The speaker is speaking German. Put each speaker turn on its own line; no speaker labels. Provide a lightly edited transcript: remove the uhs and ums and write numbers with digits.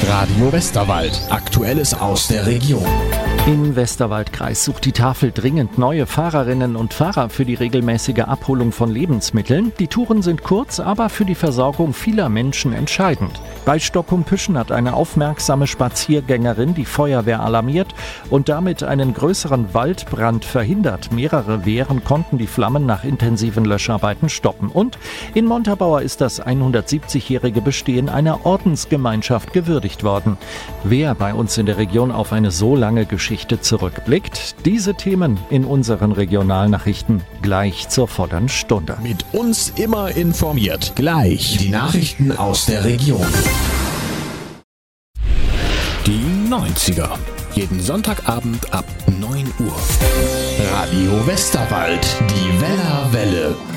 Radio Westerwald. Aktuelles aus der Region.
Im Westerwaldkreis sucht die Tafel dringend neue Fahrerinnen und Fahrer für die regelmäßige Abholung von Lebensmitteln. Die Touren sind kurz, aber für die Versorgung vieler Menschen entscheidend. Bei Stockhumpüschen hat eine aufmerksame Spaziergängerin die Feuerwehr alarmiert und damit einen größeren Waldbrand verhindert. Mehrere Wehren konnten die Flammen nach intensiven Löscharbeiten stoppen. Und in Montabaur ist das 170-jährige Bestehen einer Ordensgemeinschaft gewürdigt worden. Wer bei uns in der Region auf eine so lange Geschichte zurückblickt, diese Themen in unseren Regionalnachrichten gleich zur vollen Stunde.
Mit uns immer informiert. Gleich die Nachrichten aus der Region. Die 90er. Jeden Sonntagabend ab 9 Uhr. Radio Westerwald. Die Wellerwelle.